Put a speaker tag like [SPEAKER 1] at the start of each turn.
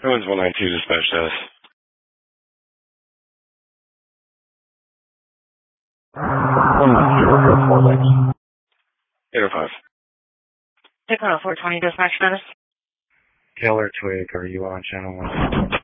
[SPEAKER 1] Owens 192 dispatch to us. 805.
[SPEAKER 2] Take on 420 dispatch status.
[SPEAKER 3] Taylor Twig, are you on channel 1?